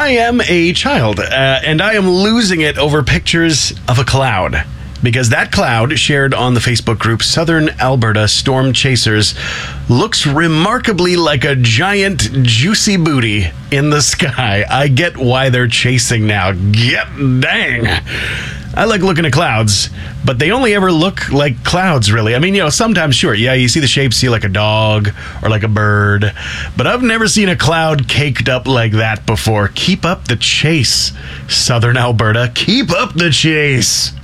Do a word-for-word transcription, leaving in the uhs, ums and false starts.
I am a child, uh, and I am losing it over pictures of a cloud. Because that cloud, shared on the Facebook group Southern Alberta Storm Chasers, looks remarkably like a giant, juicy booty in the sky. I get why they're chasing now. Yep, dang. I like looking at clouds, but they only ever look like clouds, really. I mean, you know, sometimes, sure, yeah, you see the shape, see like a dog or like a bird, but I've never seen a cloud caked up like that before. Keep up the chase, Southern Alberta. Keep up the chase.